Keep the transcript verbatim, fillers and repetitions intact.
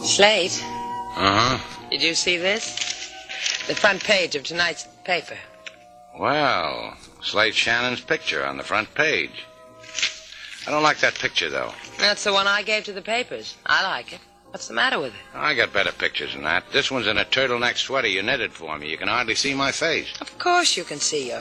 Slate. Uh-huh. Did you see this? The front page of tonight's paper. Well, Slate Shannon's picture on the front page. I don't like that picture, though. That's the one I gave to the papers. I like it. What's the matter with it? I got better pictures than that. This one's in a turtleneck sweater you knitted for me. You can hardly see my face. Of course you can see your